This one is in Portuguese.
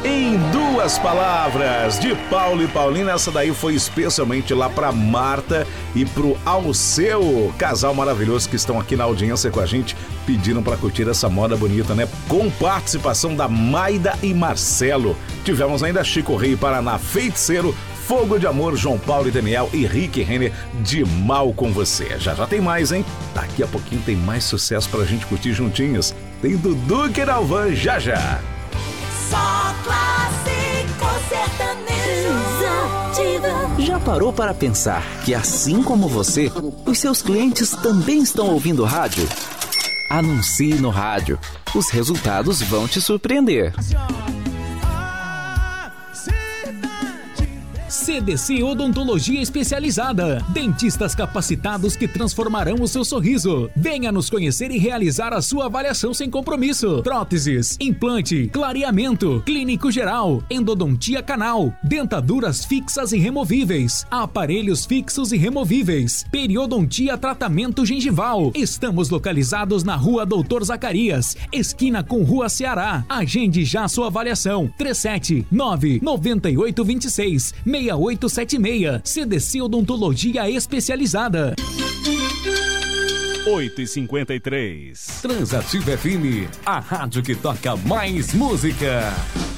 Em Duas Palavras, de Paulo e Paulina. Essa daí foi especialmente lá pra Marta e pro Alceu, casal maravilhoso que estão aqui na audiência com a gente, pediram pra curtir essa moda bonita, né? Com participação da Maida e Marcelo. Tivemos ainda Chico Rei, Paraná, Feiticeiro, Fogo de Amor, João Paulo e Daniel e Rick Renner, De Mal Com Você. Já tem mais, hein? Daqui a pouquinho tem mais sucesso pra gente curtir juntinhos. Tem Dudu e Dalvan já. Só clássico sertanejo. Já parou para pensar que, assim como você, os seus clientes também estão ouvindo rádio? Anuncie no rádio. Os resultados vão te surpreender. CDC Odontologia Especializada. Dentistas capacitados que transformarão o seu sorriso. Venha nos conhecer e realizar a sua avaliação sem compromisso. Próteses, implante, clareamento, clínico geral, endodontia canal, dentaduras fixas e removíveis, aparelhos fixos e removíveis, periodontia tratamento gengival. Estamos localizados na Rua Doutor Zacarias, esquina com Rua Ceará. Agende já sua avaliação. 379-9826 6876. CDC Odontologia Especializada. 8h53. Transativa FM, a rádio que toca mais música.